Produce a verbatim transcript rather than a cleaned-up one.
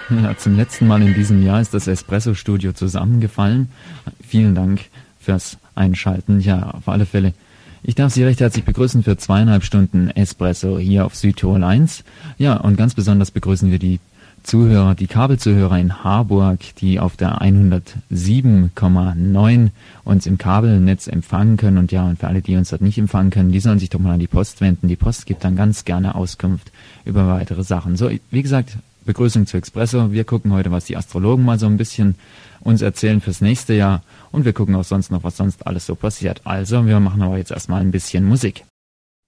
Ja, zum letzten Mal in diesem Jahr ist das Espresso-Studio zusammengefallen. Vielen Dank fürs Einschalten. Ja, auf alle Fälle. Ich darf Sie recht herzlich begrüßen für zweieinhalb Stunden Espresso hier auf Südtirol eins. Ja, und ganz besonders begrüßen wir die Zuhörer, die Kabelzuhörer in Harburg, die auf der hundertsieben Komma neun uns im Kabelnetz empfangen können. Und ja, und für alle, die uns dort nicht empfangen können, die sollen sich doch mal an die Post wenden. Die Post gibt dann ganz gerne Auskunft über weitere Sachen. So, wie gesagt, Begrüßung zu Espresso. Wir gucken heute, was die Astrologen mal so ein bisschen uns erzählen fürs nächste Jahr. Und wir gucken auch sonst noch, was sonst alles so passiert. Also, wir machen aber jetzt erstmal ein bisschen Musik.